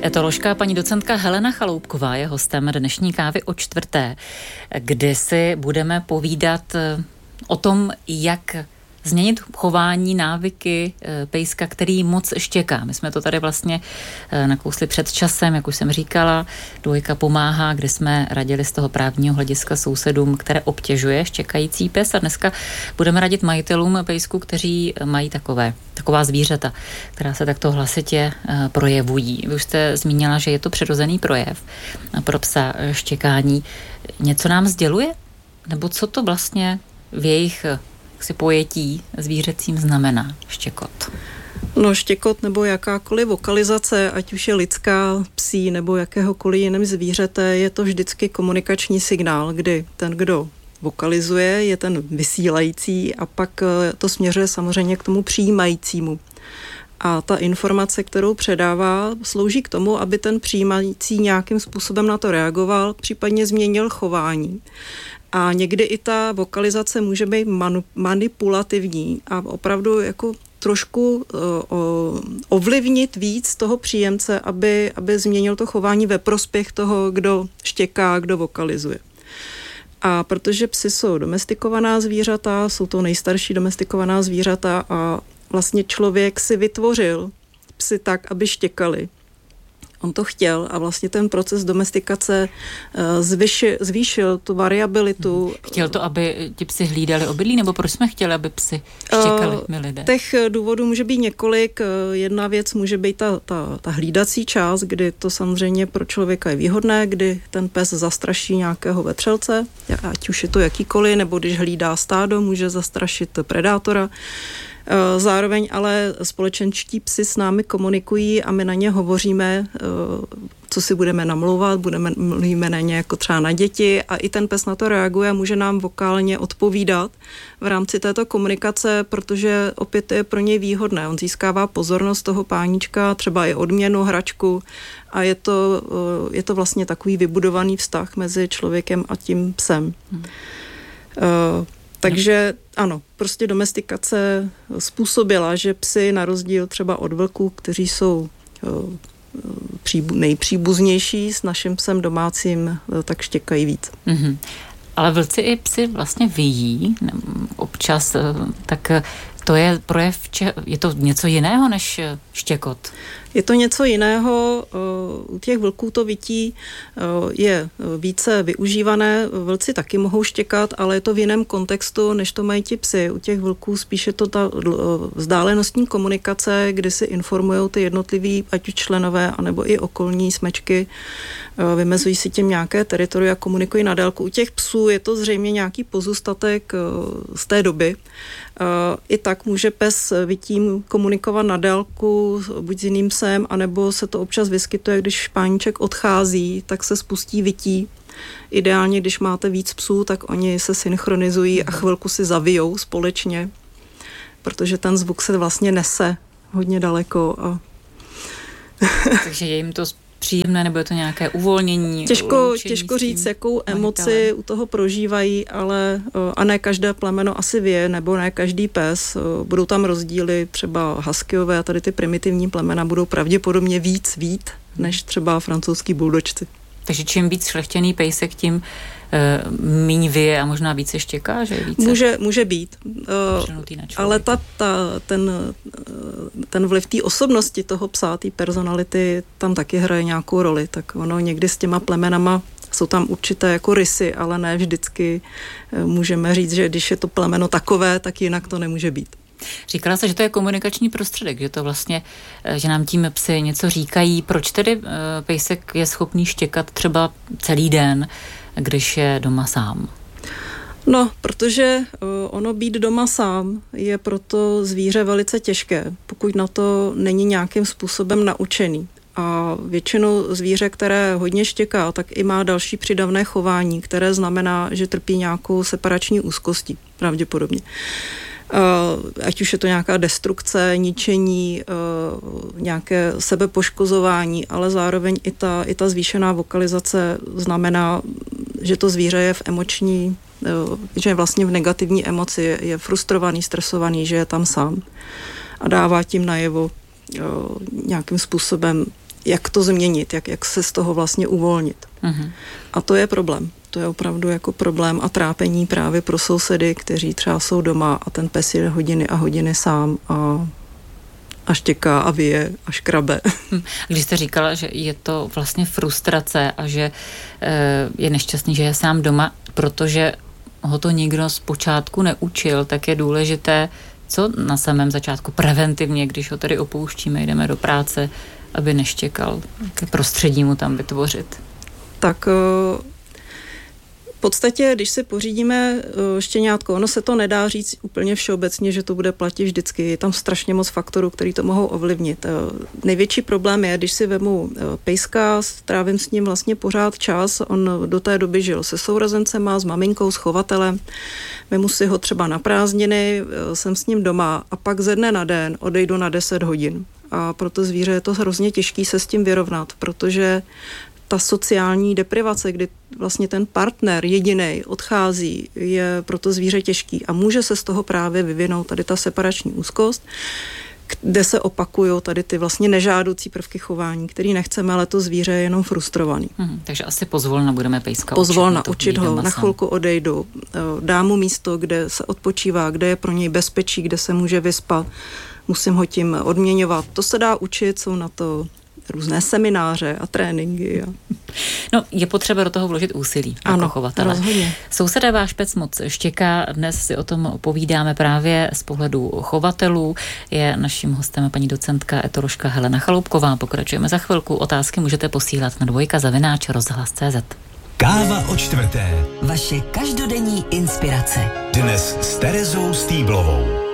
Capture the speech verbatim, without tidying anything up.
Etoložka paní docentka Helena Chaloupková je hostem dnešní kávy o čtvrté, kde si budeme povídat o tom, jak změnit chování, návyky pejska, který moc štěká. My jsme to tady vlastně nakousli před časem, jak už jsem říkala. Dvojka pomáhá, kde jsme radili z toho právního hlediska sousedům, které obtěžuje štěkající pes. A dneska budeme radit majitelům pejsků, kteří mají takové, taková zvířata, která se takto hlasitě projevují. Vy už jste zmínila, že je to přirozený projev pro psa štěkání. Něco nám sděluje? Nebo co to vlastně v jejich si pojetí zvířecím znamená štěkot? No štěkot nebo jakákoliv vokalizace, ať už je lidská, psí nebo jakéhokoliv jiném zvířete, je to vždycky komunikační signál, kdy ten, kdo vokalizuje, je ten vysílající a pak to směřuje samozřejmě k tomu přijímajícímu. A ta informace, kterou předává, slouží k tomu, aby ten přijímající nějakým způsobem na to reagoval, případně změnil chování. A někdy i ta vokalizace může být manu, manipulativní a opravdu jako trošku uh, ovlivnit víc toho příjemce, aby, aby změnil to chování ve prospěch toho, kdo štěká, kdo vokalizuje. A protože psy jsou domestikovaná zvířata, jsou to nejstarší domestikovaná zvířata a vlastně člověk si vytvořil psy tak, aby štěkali. On to chtěl a vlastně ten proces domestikace zvyši, zvýšil tu variabilitu. Chtěl to, aby ti psi hlídali obydlí, nebo proč jsme chtěli, aby psi štěkali, my lidé? Těch důvodů může být několik. Jedna věc může být ta, ta, ta hlídací část, kdy to samozřejmě pro člověka je výhodné, kdy ten pes zastraší nějakého vetřelce, ať už je to jakýkoliv, nebo když hlídá stádo, může zastrašit predátora. Zároveň ale společenští psi s námi komunikují a my na ně hovoříme, co si budeme namlouvat, budeme, mluvíme na ně jako třeba na děti a i ten pes na to reaguje a může nám vokálně odpovídat v rámci této komunikace, protože opět je pro něj výhodné. On získává pozornost toho páníčka, třeba i odměnu, hračku a je to, je to vlastně takový vybudovaný vztah mezi člověkem a tím psem. Hmm. Uh, Takže ano, prostě domestikace způsobila, že psy na rozdíl třeba od vlků, kteří jsou nejpříbuznější s naším psem domácím, tak štěkají víc. Mm-hmm. Ale vlci i psy vlastně vyjí občas, tak to je projev, je to něco jiného než štěkot? Je to něco jiného, u těch vlků to vytí je více využívané, vlci taky mohou štěkat, ale je to v jiném kontextu, než to mají ti psy. U těch vlků spíše to ta vzdálenostní komunikace, kdy si informují ty jednotliví, ať už členové, anebo i okolní smečky, vymezují si tím nějaké teritoria, komunikují na dálku. U těch psů je to zřejmě nějaký pozůstatek z té doby. I tak může pes vytím komunikovat na dálku, buď s jiným psem, anebo se to občas vyskytuje, když páníček odchází, tak se spustí vytí. Ideálně, když máte víc psů, tak oni se synchronizují a chvilku si zavijou společně, protože ten zvuk se vlastně nese hodně daleko. A takže je jim to příjemné, nebo je to nějaké uvolnění? Těžko, těžko říct, jakou emoci u toho prožívají, ale a ne každé plemeno asi vyje, nebo ne každý pes. Budou tam rozdíly, třeba huskyové a tady ty primitivní plemena budou pravděpodobně víc vít, než třeba francouzský buldočci. Takže čím víc šlechtěný pejsek, tím uh, míň vyje a možná více štěká, že je více? Může, může být. Uh, ale ta, ta, ten, ten vliv té osobnosti toho psa, té personality, tam taky hraje nějakou roli. Tak ono někdy s těma plemenama jsou tam určité jako rysy, ale ne vždycky můžeme říct, že když je to plemeno takové, tak jinak to nemůže být. Říkala se, že to je komunikační prostředek, že to vlastně, že nám tím psy něco říkají. Proč tedy pejsek je schopný štěkat třeba celý den, když je doma sám? No, protože ono být doma sám je pro to zvíře velice těžké, pokud na to není nějakým způsobem naučený. A většinou zvíře, které hodně štěká, tak i má další přidavné chování, které znamená, že trpí nějakou separační úzkostí, pravděpodobně. Uh, ať už je to nějaká destrukce, ničení, uh, nějaké sebepoškozování, ale zároveň i ta, i ta zvýšená vokalizace znamená, že to zvíře je v emoční, uh, že je vlastně v negativní emoci, je, je frustrovaný, stresovaný, že je tam sám a dává tím najevo uh, nějakým způsobem jak to změnit, jak, jak se z toho vlastně uvolnit. Mm-hmm. A to je problém. To je opravdu jako problém a trápení právě pro sousedy, kteří třeba jsou doma a ten pes jde hodiny a hodiny sám a a štěká a vyje a škrabe. Když jste říkala, že je to vlastně frustrace a že e, je nešťastný, že je sám doma, protože ho to nikdo zpočátku neučil, tak je důležité, co na samém začátku preventivně, když ho tady opouštíme, jdeme do práce, aby neštěkal, jaké prostředí mu tam vytvořit. Tak v podstatě, když si pořídíme štěňátko, ono se to nedá říct úplně všeobecně, že to bude platit vždycky. Je tam strašně moc faktorů, který to mohou ovlivnit. Největší problém je, když si vemu pejska, trávím s ním vlastně pořád čas, on do té doby žil se sourozencema, s maminkou, s chovatelem, vemu si ho třeba na prázdniny, jsem s ním doma a pak ze dne na den odejdu na deset hodin. A pro to zvíře je to hrozně těžký se s tím vyrovnat, protože ta sociální deprivace, kdy vlastně ten partner jedinej odchází, je pro to zvíře těžký a může se z toho právě vyvinout tady ta separační úzkost, kde se opakují tady ty vlastně nežádoucí prvky chování, který nechceme, ale to zvíře je jenom frustrovaný. Hmm, takže asi pozvolna budeme pejska pozvolna učit. učit ho, na chvilku odejdu, dám mu místo, kde se odpočívá, kde je pro něj bezpečí, kde se může vyspat, musím ho tím odměňovat. To se dá učit, jsou na to různé semináře a tréninky. A... No, je potřeba do toho vložit úsilí ano, jako chovatele. Rozhodně. Souseda, váš pes moc štěká, dnes si o tom povídáme právě z pohledu chovatelů. Je naším hostem paní docentka etoložka Helena Chaloupková. Pokračujeme za chvilku. Otázky můžete posílat na dvojka zavináč rozhlas tečka cé zet. Káva o čtvrté. Vaše každodenní inspirace. Dnes s Terezou Stýblovou.